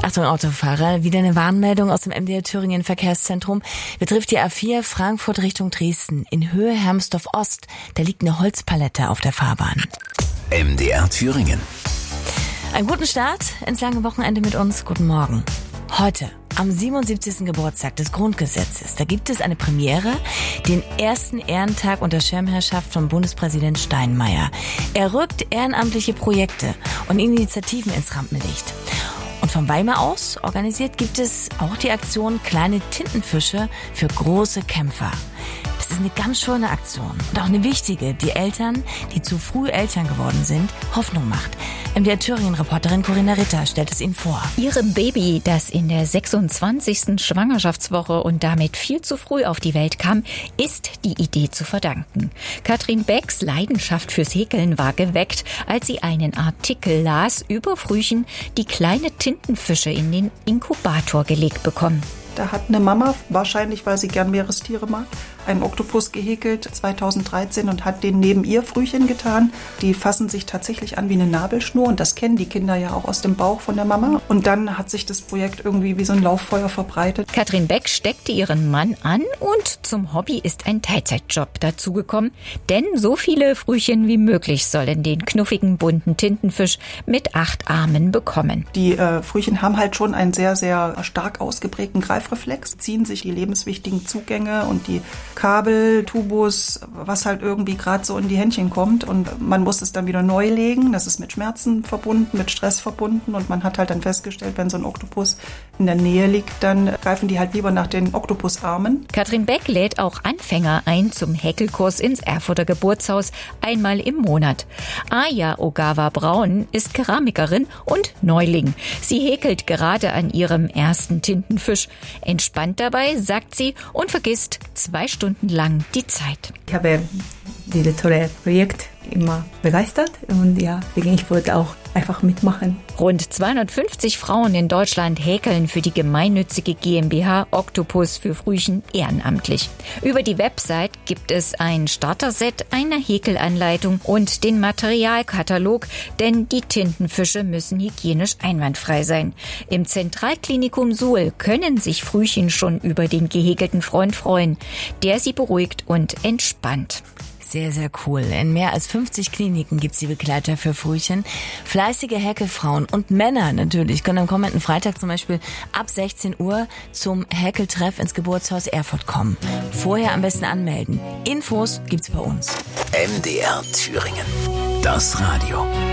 Achtung Autofahrer, wieder eine Warnmeldung aus dem MDR Thüringen Verkehrszentrum. Betrifft die A4 Frankfurt Richtung Dresden. In Höhe Hermsdorf Ost, da liegt eine Holzpalette auf der Fahrbahn. MDR Thüringen. Einen guten Start ins lange Wochenende mit uns. Guten Morgen. Heute, am 77. Geburtstag des Grundgesetzes, da gibt es eine Premiere, den ersten Ehrentag unter Schirmherrschaft von Bundespräsident Steinmeier. Er rückt ehrenamtliche Projekte und Initiativen ins Rampenlicht. Und von Weimar aus organisiert gibt es auch die Aktion Kleine Tintenfische für große Kämpfer. Das ist eine ganz schöne Aktion und auch eine wichtige, die Eltern, die zu früh Eltern geworden sind, Hoffnung macht. MDR Thüringen-Reporterin Corinna Ritter stellt es Ihnen vor. Ihrem Baby, das in der 26. Schwangerschaftswoche und damit viel zu früh auf die Welt kam, ist die Idee zu verdanken. Katrin Becks Leidenschaft fürs Häkeln war geweckt, als sie einen Artikel las über Frühchen, die kleine Tintenfische in den Inkubator gelegt bekommen. Da hat eine Mama, wahrscheinlich weil sie gern Meerestiere mag, einen Oktopus gehäkelt 2013 und hat den neben ihr Frühchen getan. Die fassen sich tatsächlich an wie eine Nabelschnur und das kennen die Kinder ja auch aus dem Bauch von der Mama. Und dann hat sich das Projekt irgendwie wie so ein Lauffeuer verbreitet. Katrin Beck steckte ihren Mann an und zum Hobby ist ein Teilzeitjob dazugekommen. Denn so viele Frühchen wie möglich sollen den knuffigen bunten Tintenfisch mit 8 Armen bekommen. Die Frühchen haben halt schon einen sehr, sehr stark ausgeprägten Greifreflex, ziehen sich die lebenswichtigen Zugänge und die Kabel, Tubus, was halt irgendwie gerade so in die Händchen kommt und man muss es dann wieder neu legen. Das ist mit Schmerzen verbunden, mit Stress verbunden und man hat halt dann festgestellt, wenn so ein Oktopus in der Nähe liegt, dann greifen die halt lieber nach den Oktopusarmen. Katrin Beck lädt auch Anfänger ein zum Häkelkurs ins Erfurter Geburtshaus einmal im Monat. Aya Ogawa-Braun ist Keramikerin und Neuling. Sie häkelt gerade an ihrem ersten Tintenfisch. Entspannt dabei, sagt sie, und vergisst 2 Stunden lang die Zeit. Ich habe dieses tolle Projekt immer begeistert und ja, ich wollte auch einfach mitmachen. Rund 250 Frauen in Deutschland häkeln für die gemeinnützige GmbH Oktopus für Frühchen ehrenamtlich. Über die Website gibt es ein Starter-Set, eine Häkelanleitung und den Materialkatalog, denn die Tintenfische müssen hygienisch einwandfrei sein. Im Zentralklinikum Suhl können sich Frühchen schon über den gehäkelten Freund freuen, der sie beruhigt und entspannt. Sehr, sehr cool. In mehr als 50 Kliniken gibt's die Begleiter für Frühchen. Fleißige Häkelfrauen und Männer natürlich können am kommenden Freitag zum Beispiel ab 16 Uhr zum Häkeltreff ins Geburtshaus Erfurt kommen. Vorher am besten anmelden. Infos gibt's bei uns. MDR Thüringen. Das Radio.